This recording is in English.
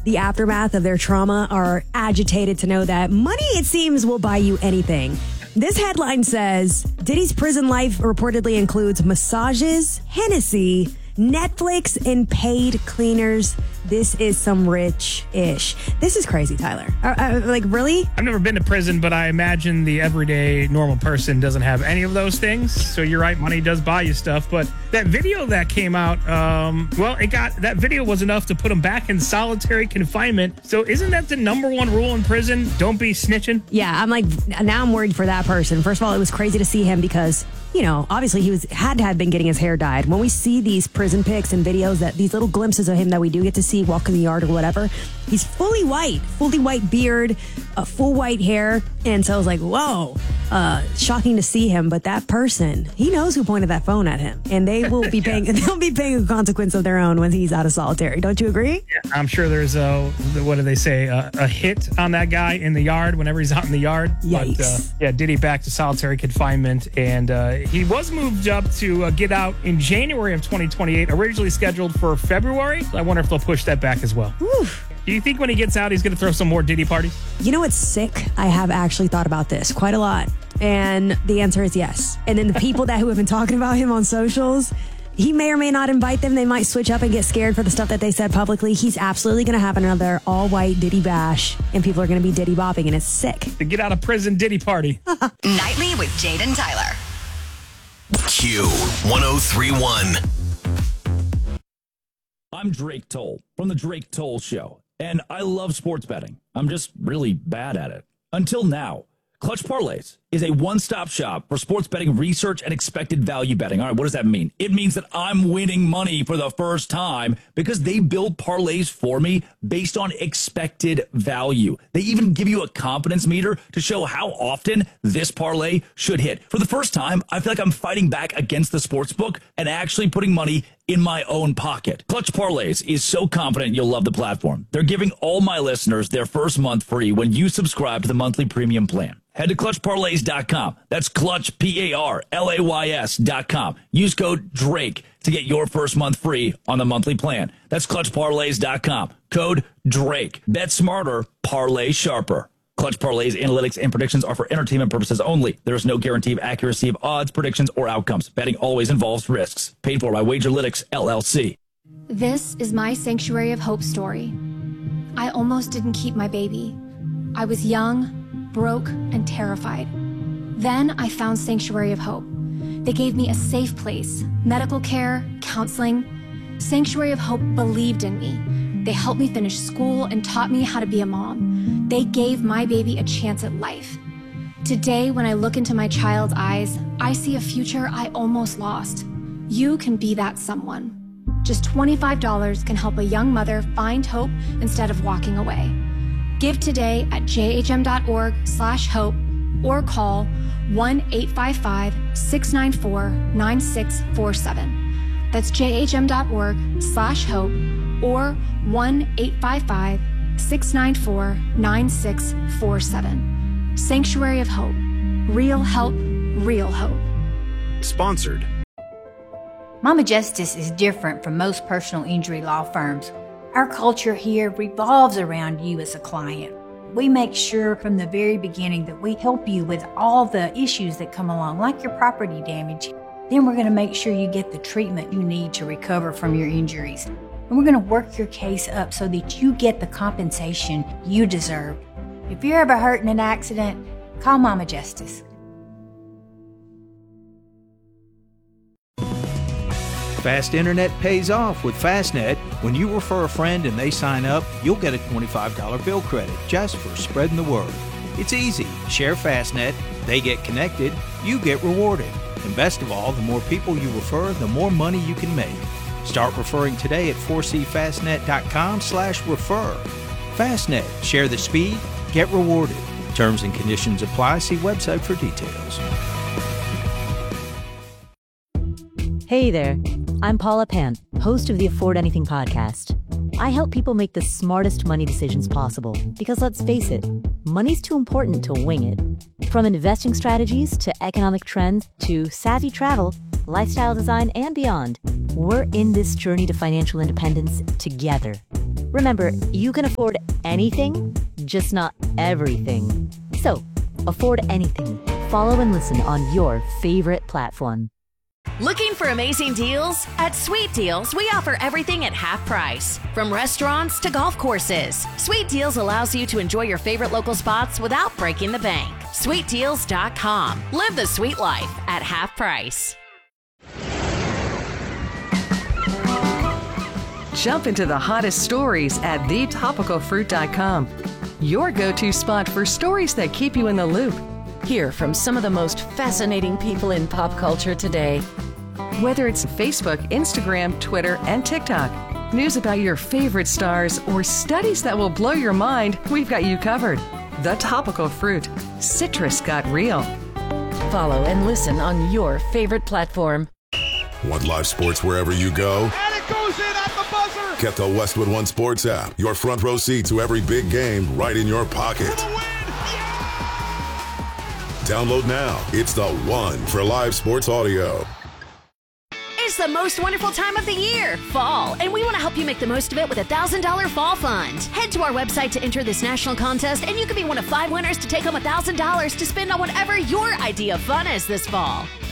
the aftermath of their trauma are agitated to know that money, it seems, will buy you anything. This headline says, Diddy's prison life reportedly includes massages, Hennessy, Netflix, and paid cleaners. This is some rich-ish. This is crazy, Tyler. Like, really? I've never been to prison, but I imagine the everyday normal person doesn't have any of those things. So you're right, money does buy you stuff. But that video that came out, that video was enough to put him back in solitary confinement. So isn't that the number one rule in prison? Don't be snitching. Yeah, now I'm worried for that person. First of all, it was crazy to see him because, obviously he had to have been getting his hair dyed. When we see these prison pics and videos, these little glimpses of him that we do get to see walk in the yard or whatever, he's fully white beard, full white hair. And so I was like, whoa, shocking to see him. But that person, he knows who pointed that phone at him, and they will be paying, they'll be paying a consequence of their own when he's out of solitary. Don't you agree? Yeah, I'm sure there's what do they say? A hit on that guy in the yard whenever he's out in the yard. Yikes. But, Diddy back to solitary confinement, and he was moved up to get out in January of 2028, originally scheduled for February. I wonder if they'll push that back as well. Whew. Do you think when he gets out, he's going to throw some more Diddy parties? You know what's sick? I have actually thought about this quite a lot. And the answer is yes. And then the people who have been talking about him on socials, he may or may not invite them. They might switch up and get scared for the stuff that they said publicly. He's absolutely going to have another all-white Diddy bash, and people are going to be Diddy bopping, and it's sick. The get out of prison Diddy party. Nightly with Jade and Tyler. Q1031. I'm Drake Toll from The Drake Toll Show, and I love sports betting. I'm just really bad at it. Until now. Clutch Parlays is a one-stop shop for sports betting research and expected value betting. All right, what does that mean? It means that I'm winning money for the first time because they build parlays for me based on expected value. They even give you a confidence meter to show how often this parlay should hit. For the first time, I feel like I'm fighting back against the sportsbook and actually putting money in my own pocket. Clutch Parlays is so confident you'll love the platform. They're giving all my listeners their first month free when you subscribe to the monthly premium plan. Head to ClutchParlays.com. That's Clutch, P-A-R-L-A-Y-S.com. Use code DRAKE to get your first month free on the monthly plan. That's ClutchParlays.com. Code DRAKE. Bet smarter, parlay sharper. Clutch Parlays analytics and predictions are for entertainment purposes only. There is no guarantee of accuracy of odds, predictions, or outcomes. Betting always involves risks. Paid for by Wagerlytics, LLC. This is my Sanctuary of Hope story. I almost didn't keep my baby. I was young, broke, and terrified. Then I found Sanctuary of Hope. They gave me a safe place, medical care, counseling. Sanctuary of Hope believed in me. They helped me finish school and taught me how to be a mom. They gave my baby a chance at life. Today, when I look into my child's eyes, I see a future I almost lost. You can be that someone. Just $25 can help a young mother find hope instead of walking away. Give today at jhm.org/hope or call 1-855-694-9647. That's jhm.org/hope or 1-855-694-9647. Sanctuary of Hope. Real help, real hope. Sponsored. Mama Justice is different from most personal injury law firms. Our culture here revolves around you as a client. We make sure from the very beginning that we help you with all the issues that come along, like your property damage. Then we're going to make sure you get the treatment you need to recover from your injuries. And we're going to work your case up so that you get the compensation you deserve. If you're ever hurt in an accident, call Mama Justice. Fast internet pays off with Fastnet. When you refer a friend and they sign up, you'll get a $25 bill credit just for spreading the word. It's easy. Share Fastnet, they get connected, you get rewarded. And best of all, the more people you refer, the more money you can make. Start referring today at 4cfastnet.com/refer. Fastnet. Share the speed, get rewarded. Terms and conditions apply. See website for details. Hey there. I'm Paula Pant, host of the Afford Anything podcast. I help people make the smartest money decisions possible because, let's face it, money's too important to wing it. From investing strategies to economic trends to savvy travel, lifestyle design, and beyond, we're in this journey to financial independence together. Remember, you can afford anything, just not everything. So, afford anything. Follow and listen on your favorite platform. Looking for amazing deals? At Sweet Deals, we offer everything at half price. From restaurants to golf courses, Sweet Deals allows you to enjoy your favorite local spots without breaking the bank. SweetDeals.com. Live the sweet life at half price. Jump into the hottest stories at thetopicalfruit.com. Your go-to spot for stories that keep you in the loop. Hear from some of the most fascinating people in pop culture today. Whether it's Facebook, Instagram, Twitter, and TikTok, news about your favorite stars, or studies that will blow your mind, we've got you covered. The Topical Fruit. Citrus got real. Follow and listen on your favorite platform. Want live sports wherever you go? And it goes in at the buzzer! Get the Westwood One Sports app. Your front row seat to every big game right in your pocket. Download now. It's the one for live sports audio. It's the most wonderful time of the year, fall, and we want to help you make the most of it with a $1,000 fall fund. Head to our website to enter this national contest, and you could be one of 5 winners to take home $1,000 to spend on whatever your idea of fun is this fall.